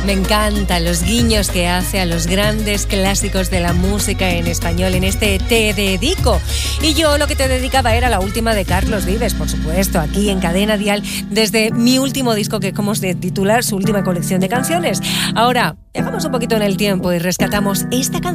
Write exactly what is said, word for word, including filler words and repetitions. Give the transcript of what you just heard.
Me encantan los guiños que hace a los grandes clásicos de la música en español en este Te Dedico. Y yo lo que te dedicaba era la última de Carlos Vives, por supuesto, aquí en Cadena Dial, desde mi último disco que como de titular su última colección de canciones. Ahora, viajamos un poquito en el tiempo y rescatamos esta canción